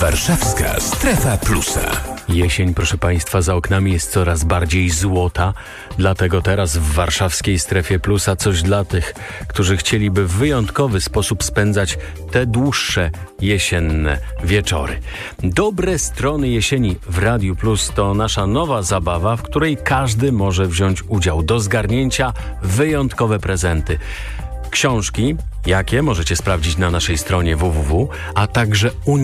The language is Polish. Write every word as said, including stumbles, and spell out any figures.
Warszawska Strefa Plusa. Jesień, proszę Państwa, za oknami jest coraz bardziej złota, dlatego teraz w warszawskiej Strefie Plusa coś dla tych, którzy chcieliby w wyjątkowy sposób spędzać te dłuższe jesienne wieczory. Dobre strony jesieni w Radiu Plus to nasza nowa zabawa, w której każdy może wziąć udział. Do zgarnięcia wyjątkowe prezenty. Książki, jakie możecie sprawdzić na naszej stronie w w w, a także